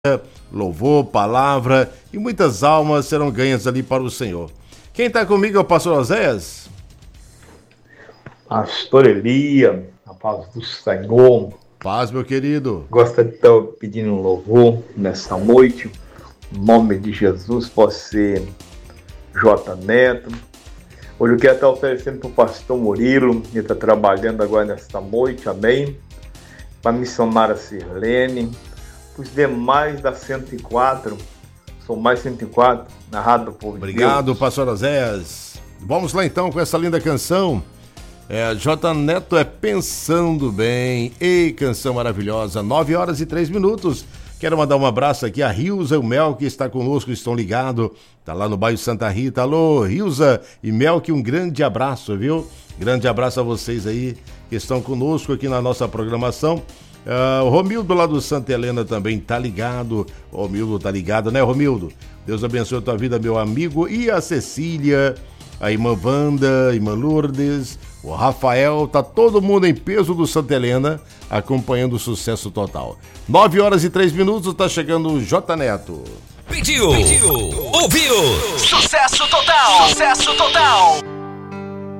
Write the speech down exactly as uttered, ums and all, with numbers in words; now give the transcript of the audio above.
louvor, palavra e muitas almas serão ganhas ali para o Senhor. Quem está comigo é o pastor Oséias. Pastor Elia, a paz do Senhor. Paz, meu querido. Gostaria de estar pedindo um louvor nessa noite. Em nome de Jesus, pode ser J. Neto. Hoje eu quero estar oferecendo para o pastor Murilo, que está trabalhando agora nesta noite, amém? Para a missionária Sirlene, para os demais da cento e quatro, sou mais cento e quatro, na Rádio do Povo de Deus. Obrigado, pastor Oséias. Vamos lá então com essa linda canção. É, J. Neto é Pensando Bem. Ei, canção maravilhosa. nove horas e três minutos. Quero mandar um abraço aqui a Rilza e o Mel, que está conosco, estão ligados. Tá lá no bairro Santa Rita. Alô, Rilza e Mel, que um grande abraço, viu? Grande abraço a vocês aí que estão conosco aqui na nossa programação. Uh, o Romildo lá do Santa Helena também tá ligado. O Romildo tá ligado, né, Romildo? Deus abençoe a tua vida, meu amigo. E a Cecília, a irmã Wanda, a irmã Lourdes, o Rafael, tá todo mundo em peso do Santa Helena acompanhando o Sucesso Total. nove horas e três minutos, tá chegando o J. Neto. Pediu, Pediu, ouviu, Sucesso Total, Sucesso Total.